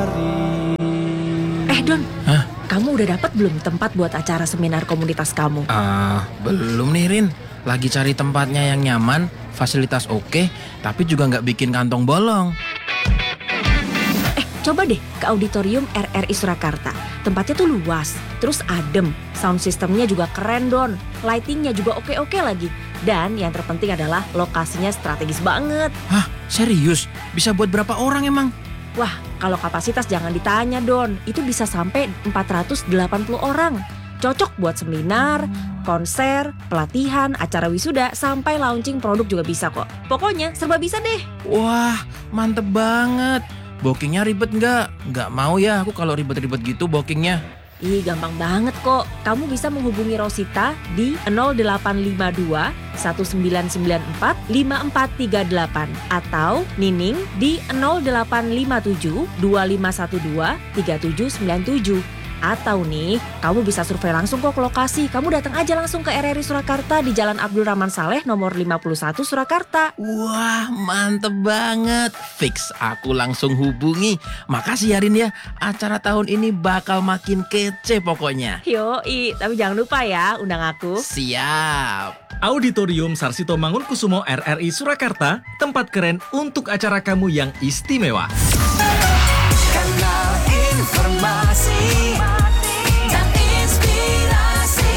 Don, Hah? kamu udah dapat belum tempat buat acara seminar komunitas kamu? Belum nih Rin. Lagi cari tempatnya yang nyaman, fasilitas oke, tapi juga nggak bikin kantong bolong. Coba deh ke auditorium RRI Surakarta. Tempatnya tuh luas, terus adem. Sound systemnya juga keren, Don. Lightingnya juga oke-oke lagi. Dan yang terpenting adalah lokasinya strategis banget. Hah? Serius? Bisa buat berapa orang emang? Wah, kalau kapasitas jangan ditanya, Don. Itu bisa sampai 480 orang. Cocok buat seminar, konser, pelatihan, acara wisuda, sampai launching produk juga bisa kok. Pokoknya serba bisa deh. Wah, mantep banget. Bookingnya ribet nggak? Nggak mau ya aku kalau ribet-ribet gitu bookingnya. Ih, gampang banget kok. Kamu bisa menghubungi Rosita di 0852 1994 5438 atau Nining di 0857 2512 3797. Atau nih, kamu bisa survei langsung kok ke lokasi. Kamu datang aja langsung ke RRI Surakarta di Jalan Abdul Rahman Saleh nomor 51 Surakarta. Wah, mantep banget. Fix, aku langsung hubungi. Makasih ya Rin ya. Acara tahun ini bakal makin kece pokoknya. Yoi, tapi jangan lupa ya undang aku. Siap. Auditorium Sarsito Mangunkusumo RRI Surakarta, tempat keren untuk acara kamu yang istimewa. Kanal informasi dan inspirasi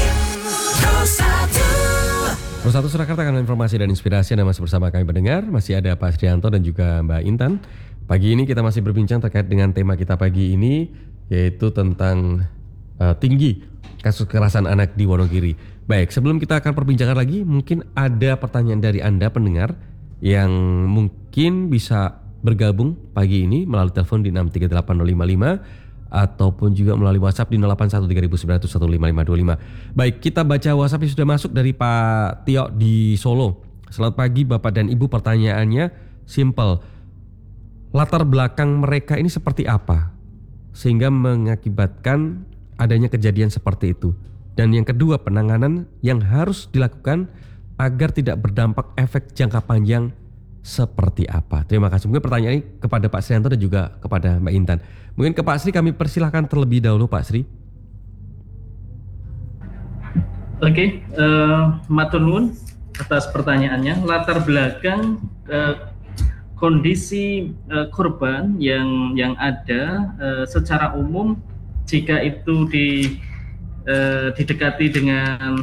Satu Surakarta, kanal informasi dan inspirasi. Anda masih bersama kami pendengar. Masih ada Pak Srianto dan juga Mbak Intan. Pagi ini kita masih berbincang terkait dengan tema kita pagi ini, yaitu tentang tinggi kasus kekerasan anak di Wonogiri. Baik, sebelum kita akan perbincangan lagi, mungkin ada pertanyaan dari Anda pendengar yang mungkin bisa bergabung pagi ini melalui telepon di 6380555 ataupun juga melalui WhatsApp di 081391155525. Baik, kita baca WhatsApp yang sudah masuk dari Pak Tio di Solo. Selamat pagi Bapak dan Ibu, pertanyaannya simple. Latar belakang mereka ini seperti apa sehingga mengakibatkan adanya kejadian seperti itu? Dan yang kedua, penanganan yang harus dilakukan agar tidak berdampak efek jangka panjang seperti apa? Terima kasih. Mungkin pertanyaan ini kepada Pak Srianto dan juga kepada Mbak Intan. Mungkin ke Pak Sri kami persilahkan terlebih dahulu, Pak Sri. Oke, matur nuwun atas pertanyaannya. Latar belakang kondisi korban yang ada secara umum, jika itu didekati dengan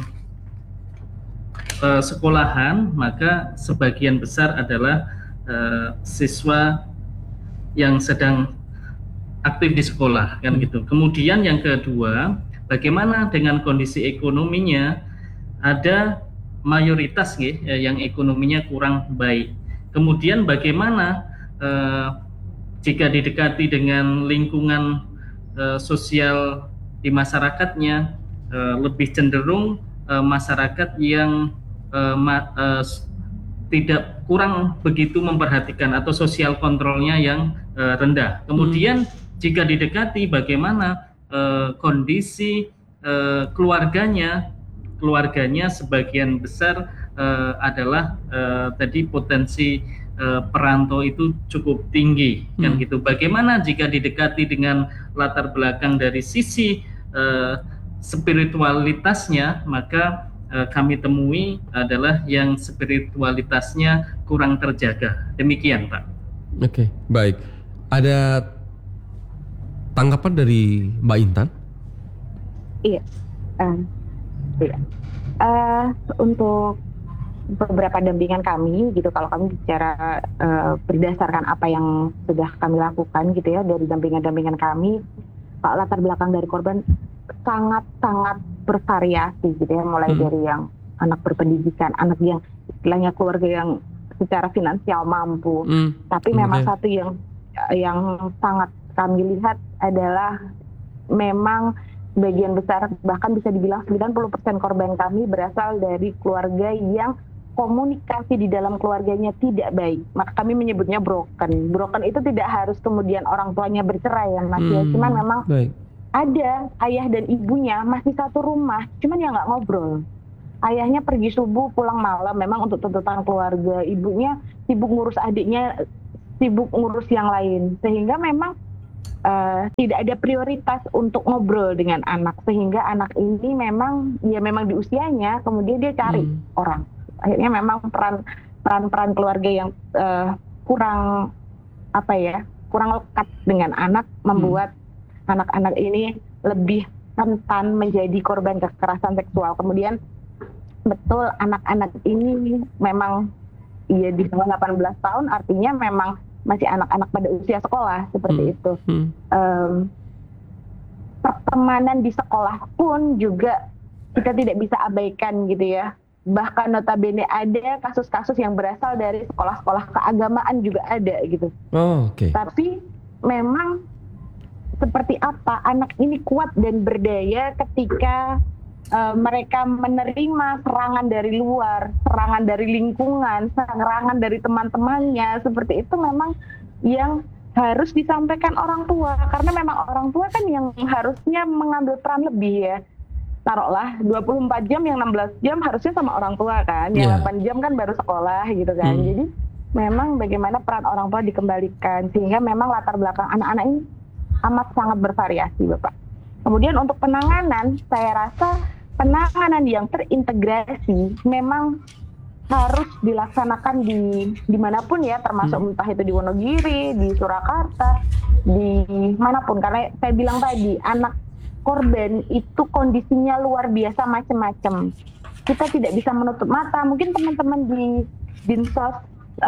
sekolahan, maka sebagian besar adalah siswa yang sedang aktif di sekolah, kan gitu. Kemudian yang kedua, bagaimana dengan kondisi ekonominya? Ada mayoritas yang ekonominya kurang baik. Kemudian bagaimana jika didekati dengan lingkungan sosial di masyarakatnya, lebih cenderung masyarakat yang tidak kurang begitu memperhatikan atau sosial kontrolnya yang rendah. Kemudian jika didekati bagaimana kondisi keluarganya sebagian besar adalah tadi potensi perantau itu cukup tinggi, kan gitu. Bagaimana jika didekati dengan latar belakang dari sisi spiritualitasnya, maka kami temui adalah yang spiritualitasnya kurang terjaga. Demikian, Pak. Oke, baik. Ada tanggapan dari Mbak Intan? Iya. Untuk beberapa dampingan kami gitu, kalau kami bicara berdasarkan apa yang sudah kami lakukan gitu ya, dari dampingan kami, Pak, latar belakang dari korban sangat bervariasi gitu ya, mulai dari yang anak berpendidikan, anak yang istilahnya keluarga yang secara finansial mampu, tapi memang satu yang sangat kami lihat adalah memang sebagian besar, bahkan bisa dibilang 90% korban kami berasal dari keluarga yang komunikasi di dalam keluarganya tidak baik. Maka kami menyebutnya broken. Broken itu tidak harus kemudian orang tuanya bercerai ya Mas ya. Cuman memang ada ayah dan ibunya masih satu rumah, cuman ya nggak ngobrol. Ayahnya pergi subuh pulang malam memang untuk tuntutan keluarga. Ibunya sibuk ngurus adiknya, sibuk ngurus yang lain. Sehingga memang tidak ada prioritas untuk ngobrol dengan anak, sehingga anak ini memang di usianya kemudian dia cari orang. Akhirnya memang peran keluarga yang kurang lekat dengan anak membuat anak-anak ini lebih rentan menjadi korban kekerasan seksual. Kemudian betul anak-anak ini memang di bawah 18 tahun, artinya memang masih anak-anak pada usia sekolah seperti itu. Pertemanan di sekolah pun juga kita tidak bisa abaikan gitu ya. Bahkan notabene ada kasus-kasus yang berasal dari sekolah-sekolah keagamaan juga ada gitu. Tapi memang seperti apa anak ini kuat dan berdaya ketika mereka menerima serangan dari luar, serangan dari lingkungan, serangan dari teman-temannya. Seperti itu memang yang harus disampaikan orang tua, karena memang orang tua kan yang harusnya mengambil peran lebih ya. Taruhlah 24 jam, yang 16 jam harusnya sama orang tua kan, yang 8 jam kan baru sekolah gitu kan. Jadi memang bagaimana peran orang tua dikembalikan, sehingga memang latar belakang anak-anak ini amat sangat bervariasi, Bapak. Kemudian untuk penanganan, saya rasa penanganan yang terintegrasi memang harus dilaksanakan di manapun ya, termasuk entah itu di Wonogiri, di Surakarta, di manapun. Karena saya bilang tadi, anak korban itu kondisinya luar biasa macam-macam. Kita tidak bisa menutup mata. Mungkin teman-teman di Dinsos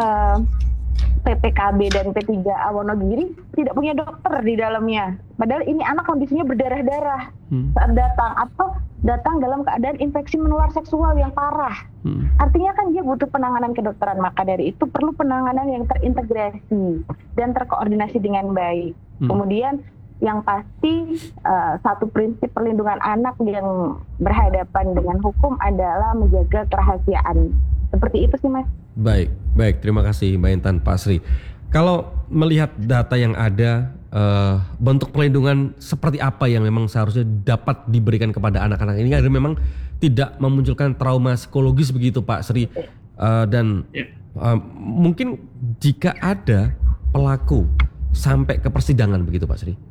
PPKB dan P3A Wonogiri tidak punya dokter di dalamnya. Padahal ini anak kondisinya berdarah-darah saat datang, atau datang dalam keadaan infeksi menular seksual yang parah. Artinya kan dia butuh penanganan kedokteran. Maka dari itu perlu penanganan yang terintegrasi dan terkoordinasi dengan baik. Kemudian yang pasti satu prinsip perlindungan anak yang berhadapan dengan hukum adalah menjaga kerahasiaan. Seperti itu sih, Mas. Baik, terima kasih Mbak Intan, Pak Sri. Kalau melihat data yang ada, bentuk perlindungan seperti apa yang memang seharusnya dapat diberikan kepada anak-anak ini agar memang tidak memunculkan trauma psikologis begitu, Pak Sri. Mungkin jika ada pelaku sampai ke persidangan begitu, Pak Sri.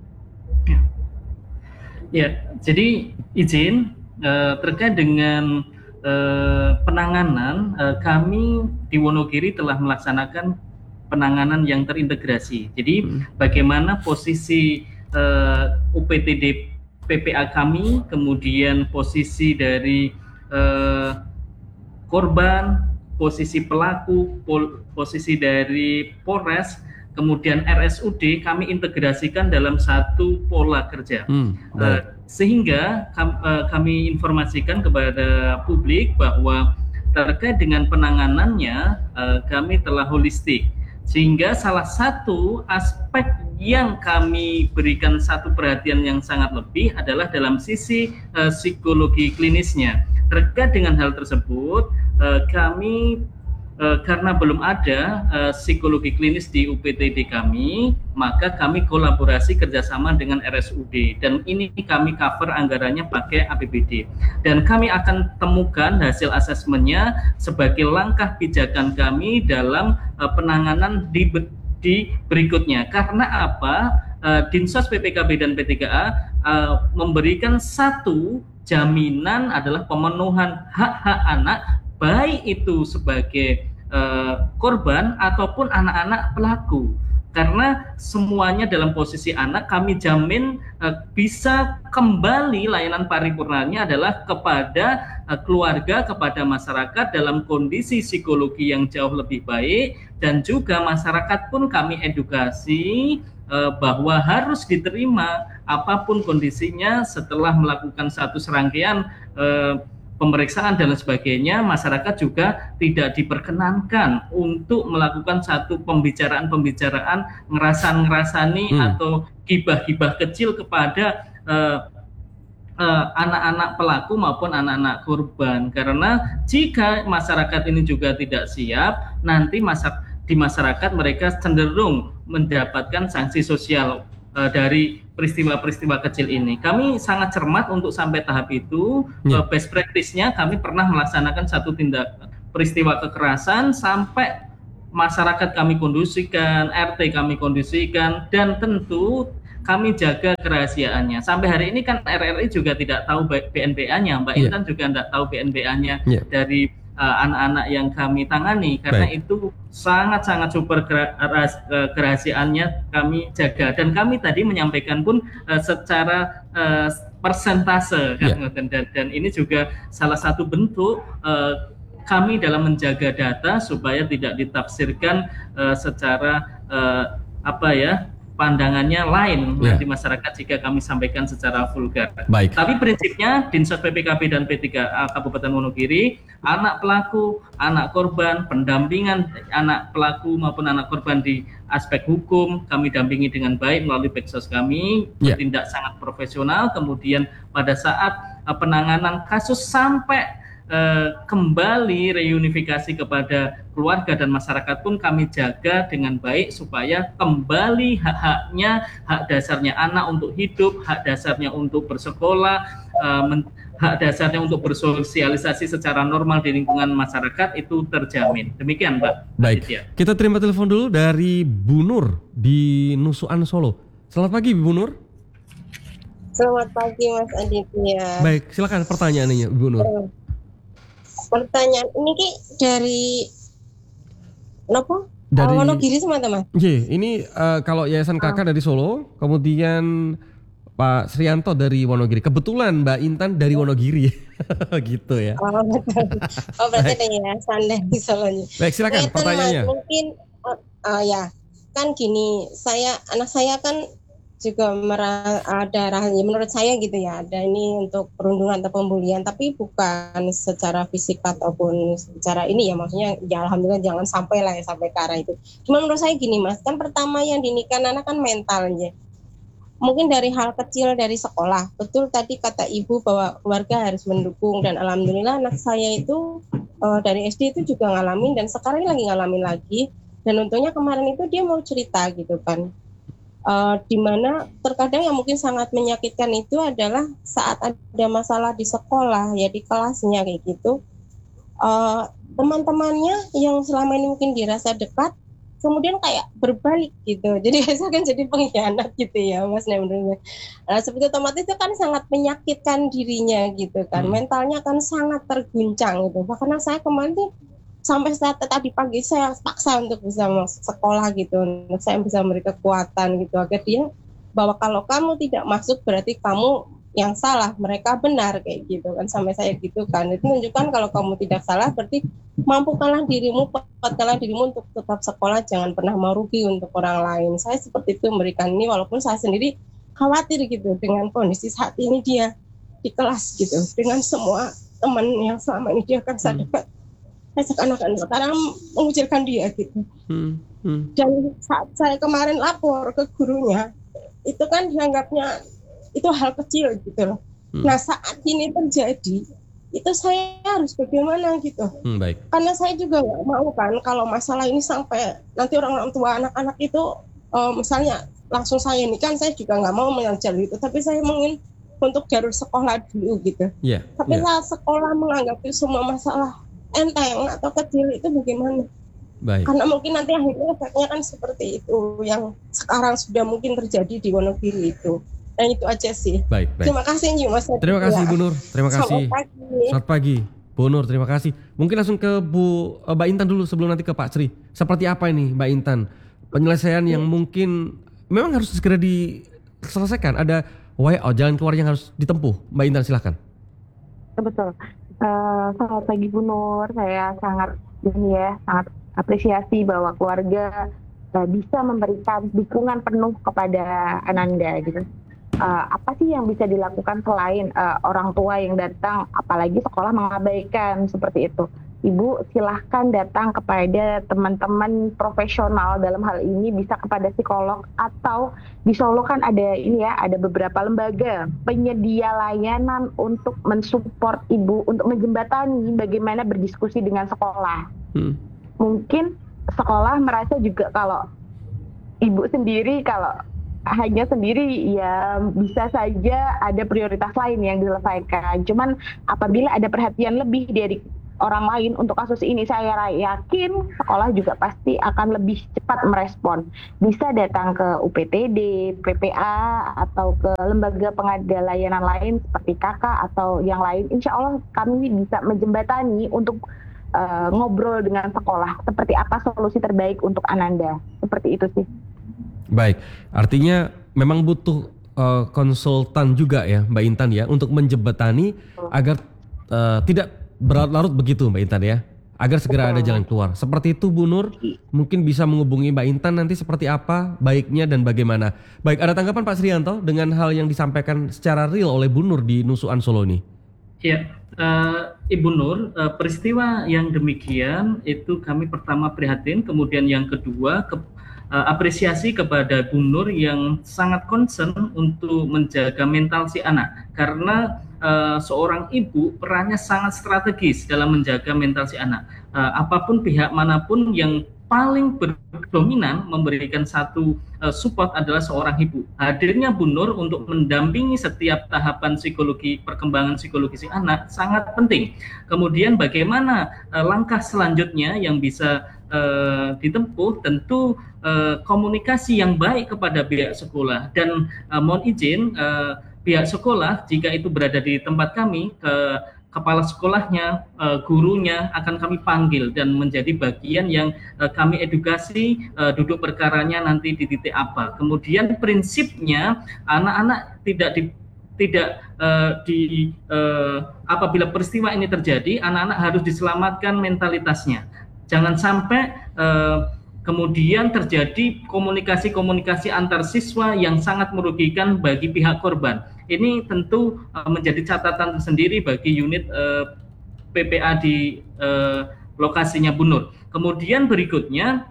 Ya, jadi izin terkait dengan penanganan, kami di Wonogiri telah melaksanakan penanganan yang terintegrasi. Jadi bagaimana posisi UPTD PPA kami, kemudian posisi dari korban, posisi pelaku, posisi dari Polres, kemudian RSUD kami integrasikan dalam satu pola kerja. Sehingga kami informasikan kepada publik bahwa terkait dengan penanganannya kami telah holistik. Sehingga salah satu aspek yang kami berikan satu perhatian yang sangat lebih adalah dalam sisi psikologi klinisnya. Terkait dengan hal tersebut, kami karena belum ada psikologi klinis di UPTD kami, maka kami kolaborasi kerjasama dengan RSUD, dan ini kami cover anggarannya pakai APBD, dan kami akan temukan hasil asesmennya sebagai langkah pijakan kami dalam penanganan di berikutnya. Karena apa? Dinsos PPKB dan P3A memberikan satu jaminan adalah pemenuhan hak-hak anak, baik itu sebagai korban ataupun anak-anak pelaku. Karena semuanya dalam posisi anak, kami jamin bisa kembali layanan paripurnanya adalah kepada keluarga, kepada masyarakat dalam kondisi psikologi yang jauh lebih baik, dan juga masyarakat pun kami edukasi bahwa harus diterima apapun kondisinya setelah melakukan satu serangkaian pemeriksaan dan sebagainya. Masyarakat juga tidak diperkenankan untuk melakukan satu pembicaraan ngerasani atau gibah-gibah kecil kepada anak-anak pelaku maupun anak-anak korban. Karena jika masyarakat ini juga tidak siap, nanti di masyarakat mereka cenderung mendapatkan sanksi sosial dari peristiwa-peristiwa kecil ini. Kami sangat cermat untuk sampai tahap itu. Best practice-nya kami pernah melaksanakan satu peristiwa kekerasan sampai masyarakat kami kondisikan, RT kami kondisikan, dan tentu kami jaga kerahasiaannya. Sampai hari ini kan RRI juga tidak tahu BNBA-nya, Mbak Intan juga tidak tahu BNBA-nya dari anak-anak yang kami tangani, karena itu sangat-sangat super kerahasiaannya kami jaga. Dan kami tadi menyampaikan pun secara persentase kan? Dan ini juga salah satu bentuk kami dalam menjaga data supaya tidak ditafsirkan secara pandangannya lain di masyarakat jika kami sampaikan secara vulgar. Baik. Tapi prinsipnya Dinsos PPKP dan P3A Kabupaten Wonogiri, anak pelaku, anak korban, pendampingan anak pelaku maupun anak korban di aspek hukum kami dampingi dengan baik melalui Peksos kami, bertindak sangat profesional. Kemudian pada saat penanganan kasus sampai kembali reunifikasi kepada keluarga dan masyarakat pun kami jaga dengan baik supaya kembali hak-haknya, hak dasarnya anak untuk hidup, hak dasarnya untuk bersekolah, hak dasarnya untuk bersosialisasi secara normal di lingkungan masyarakat itu terjamin. Demikian, Mbak. Baik, kita terima telepon dulu dari Bu Nur di Nusukan, Solo. Selamat pagi, Bu Nur. Selamat pagi, Mas Aditya. Baik, silakan pertanyaannya, Bu Nur. Pertanyaan ini Ki dari Wonogiri teman-teman. Ini kalau Yayasan Kakak dari Solo, kemudian Pak Srianto dari Wonogiri. Kebetulan Mbak Intan dari Wonogiri, gitu ya. Oh berarti ada yayasan dari Solo. Baik, silakan pertanyaannya. Mungkin kan gini, anak saya kan juga ada menurut saya gitu ya, ada ini untuk perundungan atau pembulian, tapi bukan secara fisik ataupun secara ini ya, maksudnya ya alhamdulillah jangan sampai lah ya sampai ke arah itu. Cuma menurut saya gini Mas, kan pertama yang dinikahkan anak kan mentalnya, mungkin dari hal kecil dari sekolah. Betul tadi kata ibu bahwa keluarga harus mendukung, dan alhamdulillah anak saya itu dari SD itu juga ngalamin dan sekarang lagi ngalamin lagi, dan untungnya kemarin itu dia mau cerita gitu kan. Di mana terkadang yang mungkin sangat menyakitkan itu adalah saat ada masalah di sekolah ya, di kelasnya kayak gitu, teman-temannya yang selama ini mungkin dirasa dekat kemudian kayak berbalik gitu, jadi saya kan jadi pengkhianat gitu ya Mas. Seperti otomatis itu kan sangat menyakitkan dirinya gitu kan, mentalnya kan sangat terguncang gitu. Bahkan saya kemarin sampai saat tadi pagi saya paksa untuk bisa masuk sekolah gitu, saya bisa memberi kekuatan gitu agar dia bahwa kalau kamu tidak masuk berarti kamu yang salah, mereka benar kayak gitu kan, sampai saya gitu kan. Itu menunjukkan kalau kamu tidak salah berarti mampukanlah dirimu, kuatkanlah dirimu untuk tetap sekolah, jangan pernah mau rugi untuk orang lain. Saya seperti itu memberikan ini, walaupun saya sendiri khawatir gitu dengan kondisi saat ini dia di kelas gitu, dengan semua teman yang selama ini dia kan saya dekat. Seakan-akan sekarang mengucilkan dia gitu. Dan saat saya kemarin lapor ke gurunya, itu kan dianggapnya itu hal kecil gitu loh. Nah saat ini terjadi, itu saya harus bagaimana gitu. Baik. Karena saya juga nggak mau kan kalau masalah ini sampai nanti orang tua anak-anak itu misalnya langsung saya ini kan, saya juga nggak mau mengajar itu, tapi saya ingin untuk jalur sekolah dulu gitu. Tapi saat sekolah menganggap itu semua masalah enteng atau kecil itu bagaimana? Baik. Karena mungkin nanti akhirnya efeknya kan seperti itu yang sekarang sudah mungkin terjadi di Wonogiri itu. Dan itu aja sih. Baik. Terima kasih Mas. Terima kasih Bu Nur. Terima kasih. Selamat pagi Bu Nur, terima kasih. Mungkin langsung ke Mbak Intan dulu sebelum nanti ke Pak Sri. Seperti apa ini Mbak Intan penyelesaian yang mungkin memang harus segera diselesaikan? Ada jalan keluar yang harus ditempuh. Mbak Intan silakan. Betul. Selamat pagi Bu Nur, saya sangat apresiasi bahwa keluarga bisa memberikan dukungan penuh kepada Ananda gitu. Apa sih yang bisa dilakukan selain orang tua yang datang, apalagi sekolah mengabaikan seperti itu? Ibu silahkan datang kepada teman-teman profesional dalam hal ini, bisa kepada psikolog, atau di Solo kan ada ada beberapa lembaga penyedia layanan untuk mensupport ibu, untuk menjembatani bagaimana berdiskusi dengan sekolah. Mungkin sekolah merasa juga kalau ibu sendiri, kalau hanya sendiri ya bisa saja ada prioritas lain yang diselesaikan. Cuman apabila ada perhatian lebih dari orang lain untuk kasus ini, saya yakin sekolah juga pasti akan lebih cepat merespon. Bisa datang ke UPTD, PPA, atau ke lembaga pengada layanan lain seperti kakak atau yang lain. Insya Allah kami bisa menjembatani untuk ngobrol dengan sekolah. Seperti apa solusi terbaik untuk Ananda. Seperti itu sih. Baik, artinya memang butuh konsultan juga ya Mbak Intan ya untuk menjembatani agar tidak berlarut-larut begitu Mbak Intan ya, agar segera ada jalan keluar. Seperti itu Bu Nur, mungkin bisa menghubungi Mbak Intan nanti seperti apa baiknya dan bagaimana. Baik, ada tanggapan Pak Srianto dengan hal yang disampaikan secara real oleh Bu Nur di Nusukan Solo ini? Ya, Ibu Nur, peristiwa yang demikian itu kami pertama prihatin, kemudian yang kedua apresiasi kepada Bu Nur yang sangat concern untuk menjaga mental si anak, karena seorang ibu perannya sangat strategis dalam menjaga mental si anak. Apapun pihak manapun yang paling berdominan memberikan satu support adalah seorang ibu. Hadirnya Bu Nur untuk mendampingi setiap tahapan psikologi, perkembangan psikologi si anak sangat penting. Kemudian bagaimana langkah selanjutnya yang bisa ditempuh, tentu komunikasi yang baik kepada pihak sekolah, dan mohon izin pihak sekolah jika itu berada di tempat kami, kepala sekolahnya, gurunya akan kami panggil dan menjadi bagian yang kami edukasi duduk perkaranya nanti di titik apa. Kemudian prinsipnya anak-anak apabila peristiwa ini terjadi, anak-anak harus diselamatkan mentalitasnya. Jangan sampai kemudian terjadi komunikasi antar siswa yang sangat merugikan bagi pihak korban. Ini tentu menjadi catatan tersendiri bagi unit PPA di lokasinya Bu Nur. Kemudian berikutnya,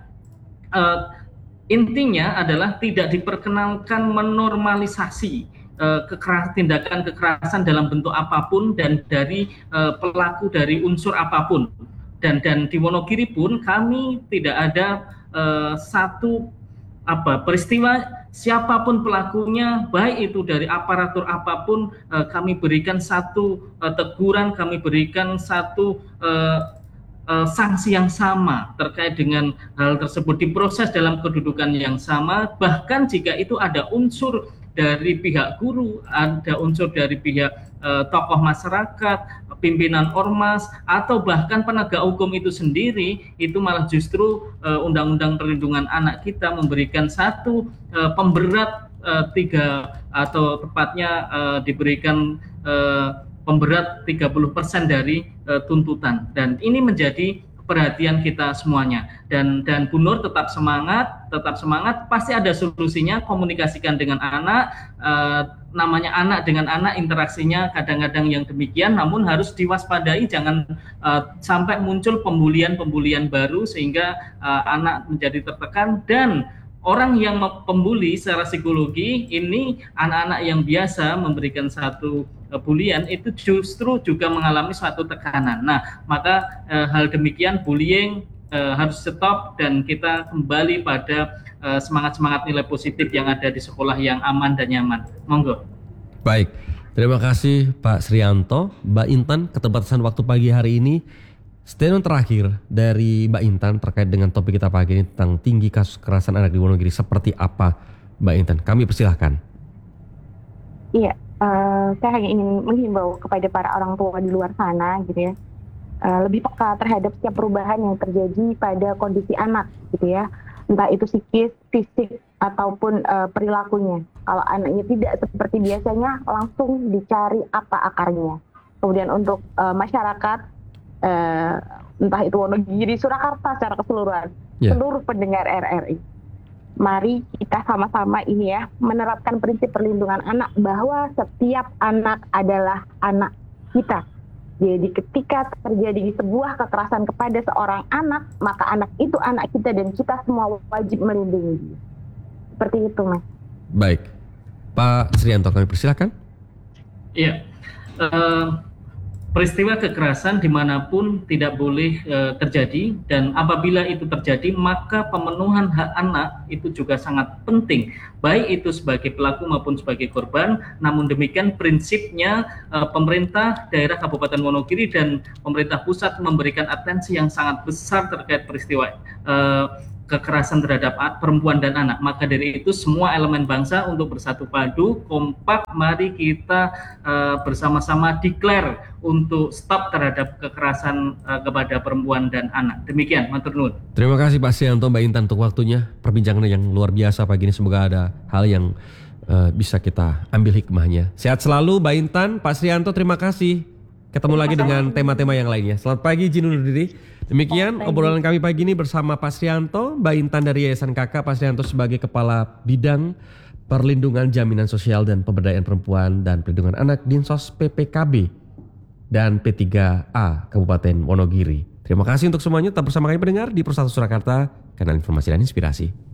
intinya adalah tidak diperkenalkan menormalisasi tindakan kekerasan dalam bentuk apapun dan dari pelaku dari unsur apapun. Dan di Wonogiri pun kami tidak ada satu peristiwa siapapun pelakunya, baik itu dari aparatur apapun, kami berikan satu teguran, kami berikan satu sanksi yang sama terkait dengan hal tersebut, diproses dalam kedudukan yang sama. Bahkan jika itu ada unsur dari pihak guru, ada unsur dari pihak tokoh masyarakat, pimpinan ormas, atau bahkan penegak hukum itu sendiri, itu malah justru Undang-Undang Perlindungan Anak kita memberikan satu pemberat 3 atau tepatnya diberikan pemberat 30% dari tuntutan, dan ini menjadi perhatian kita semuanya. Dan Bu Nur tetap semangat, pasti ada solusinya. Komunikasikan dengan anak, namanya anak dengan anak, interaksinya kadang-kadang yang demikian, namun harus diwaspadai jangan sampai muncul pembulian baru sehingga anak menjadi tertekan. Dan orang yang pembuli secara psikologi ini anak-anak yang biasa memberikan satu bulian itu justru juga mengalami suatu tekanan. Nah, maka hal demikian bullying harus stop dan kita kembali pada semangat-semangat nilai positif yang ada di sekolah yang aman dan nyaman. Monggo. Baik, terima kasih Pak Srianto, Mbak Intan, keterbatasan waktu pagi hari ini. Statement terakhir dari Mbak Intan terkait dengan topik kita pagi ini tentang tinggi kasus kekerasan anak di Wonogiri seperti apa, Mbak Intan? Kami persilahkan. Iya, saya hanya ingin menghimbau kepada para orang tua di luar sana gitu ya, lebih peka terhadap setiap perubahan yang terjadi pada kondisi anak gitu ya, entah itu psikis, fisik ataupun perilakunya. Kalau anaknya tidak seperti biasanya, langsung dicari apa akarnya. Kemudian untuk masyarakat, entah itu Wonogiri, Surakarta secara keseluruhan, seluruh pendengar RRI, mari kita sama-sama ini ya menerapkan prinsip perlindungan anak, bahwa setiap anak adalah anak kita. Jadi ketika terjadi sebuah kekerasan kepada seorang anak, maka anak itu anak kita dan kita semua wajib melindungi dia. Seperti itu, Mas. Baik, Pak Srianto, kami persilakan. Iya. peristiwa kekerasan dimanapun tidak boleh terjadi, dan apabila itu terjadi maka pemenuhan hak anak itu juga sangat penting, baik itu sebagai pelaku maupun sebagai korban. Namun demikian prinsipnya pemerintah daerah Kabupaten Wonogiri dan pemerintah pusat memberikan atensi yang sangat besar terkait peristiwa kekerasan terhadap perempuan dan anak. Maka dari itu semua elemen bangsa untuk bersatu padu, kompak, mari kita bersama-sama declare untuk stop terhadap kekerasan kepada perempuan dan anak. Demikian, matur nuwun. Terima kasih Pak Srianto, Mbak Intan untuk waktunya. Perbincangan yang luar biasa pagi ini, semoga ada hal yang bisa kita ambil hikmahnya. Sehat selalu Mbak Intan, Pak Srianto, terima kasih. Ketemu lagi dengan tema-tema yang lainnya. Selamat pagi, izin undur diri. Demikian obrolan kami pagi ini bersama Pak Srianto, Mbak Intan dari Yayasan KK. Pak Srianto sebagai Kepala Bidang Perlindungan Jaminan Sosial dan Pemberdayaan Perempuan dan Perlindungan Anak Dinsos PPKB dan P3A Kabupaten Wonogiri. Terima kasih untuk semuanya. Tetap bersama kami pendengar di Persatu Surakarta, kanal informasi dan inspirasi.